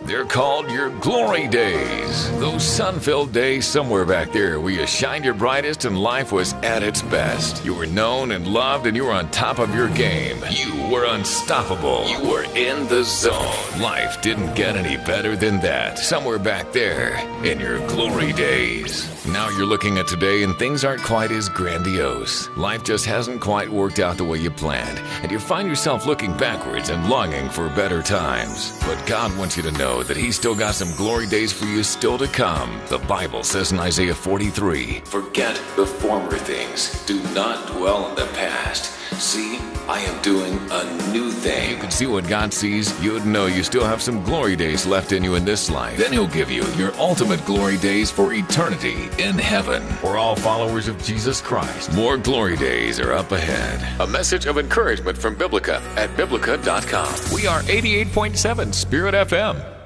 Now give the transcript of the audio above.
They're called your glory days. Those sun-filled days somewhere back there where you shined your brightest and life was at its best. You were known and loved and you were on top of your game. You were unstoppable. You were in the zone. Life didn't get any better than that. Somewhere back there in your glory days. Now you're looking at today and things aren't quite as grandiose. Life just hasn't quite worked out the way you planned. And you find yourself looking backwards and longing for better times. But God wants you to know that He's still got some glory days for you still to come. The Bible says in Isaiah 43, "Forget the former things. Do not dwell in the past. See, I am doing a new thing." You can see what God sees. You'd know you still have some glory days left in you in this life. Then He'll give you your ultimate glory days for eternity in heaven. For all followers of Jesus Christ, more glory days are up ahead. A message of encouragement from Biblica at Biblica.com. We are 88.7 Spirit FM.